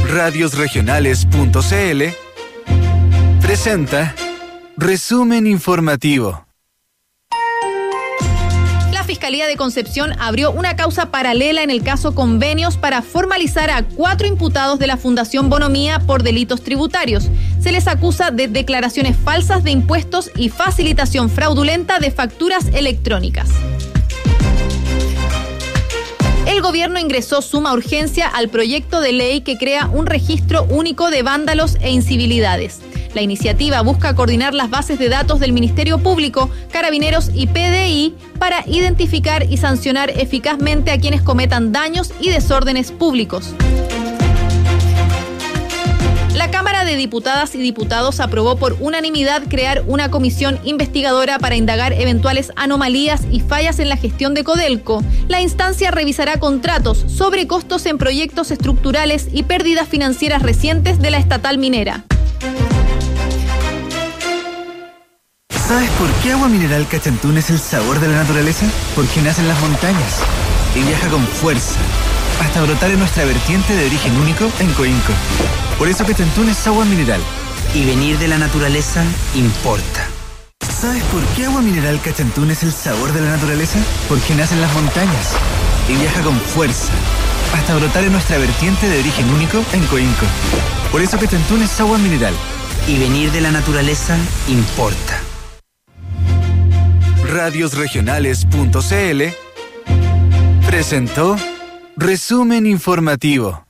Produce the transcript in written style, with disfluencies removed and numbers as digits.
Radiosregionales.cl presenta Resumen Informativo. La Fiscalía de Concepción abrió una causa paralela en el caso Convenios para formalizar a 4 imputados de la Fundación Bonomía por delitos tributarios. Se les acusa de declaraciones falsas de impuestos y facilitación fraudulenta de facturas electrónicas. El gobierno ingresó suma urgencia al proyecto de ley que crea un registro único de vándalos e incivilidades. La iniciativa busca coordinar las bases de datos del Ministerio Público, Carabineros y PDI para identificar y sancionar eficazmente a quienes cometan daños y desórdenes públicos. La Cámara de Diputadas y Diputados aprobó por unanimidad crear una comisión investigadora para indagar eventuales anomalías y fallas en la gestión de Codelco. La instancia revisará contratos, sobrecostos en proyectos estructurales y pérdidas financieras recientes de la estatal minera. ¿Sabes por qué Agua Mineral Cachantún es el sabor de la naturaleza? Porque nace en las montañas y viaja con fuerza hasta brotar en nuestra vertiente de origen único en Coinco. Por eso Cachantún es agua mineral. Y venir de la naturaleza importa. ¿Sabes por qué Agua Mineral Cachantún es el sabor de la naturaleza? Porque nace en las montañas y viaja con fuerza hasta brotar en nuestra vertiente de origen único en Coinco. Por eso Cachantún es agua mineral. Y venir de la naturaleza importa. Radiosregionales.cl presentó Resumen Informativo.